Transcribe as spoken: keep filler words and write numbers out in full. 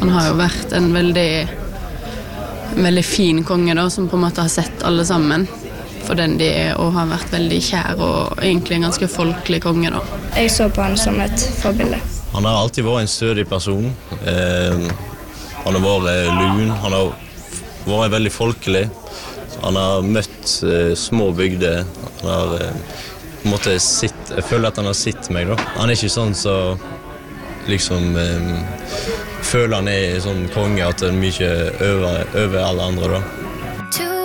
han har jo vært en veldig, veldig fin konge da, som på en måte har sett alle sammen for den de er, og har vært veldig kjær og egentlig en ganske folkelig konge da. Jeg så på han som et forbilde. Han har alltid vært en stødig person. Eh, han har vært lun, han har vært veldig folkelig. Han har møtt eh, små bygder. Han har eh, på en måte sitt, jeg føler at han har sitt meg da. Han er ikke sånn så liksom eh, føler han er sånn konge at han er mye over, over alle andre da.